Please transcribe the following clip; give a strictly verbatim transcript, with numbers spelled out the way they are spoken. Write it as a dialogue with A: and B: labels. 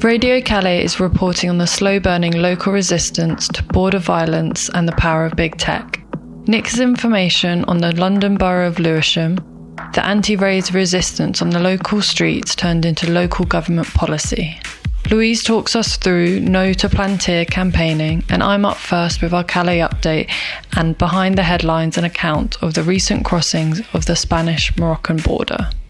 A: Radio Calais is reporting on the slow-burning local resistance to border violence and the power of big tech. Nick has information on the London Borough of Lewisham. The anti-raids resistance on the local streets turned into local government policy. Louise talks us through No to Plantier campaigning, and I'm up first with our Calais update and behind the headlines an account of the recent crossings of the Spanish-Moroccan border.